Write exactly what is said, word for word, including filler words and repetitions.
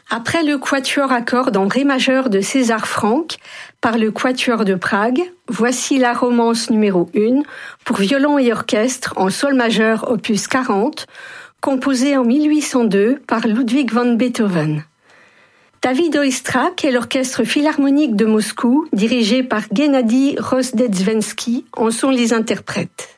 Après le quatuor à cordes en ré majeur de César Franck par le quatuor de Prague, voici la romance numéro un pour violon et orchestre en sol majeur opus quarante, composée en mille huit cent deux par Ludwig van Beethoven. David Oistrakh et l'Orchestre philharmonique de Moscou, dirigé par Guennadi Rozdestvensky, en sont les interprètes.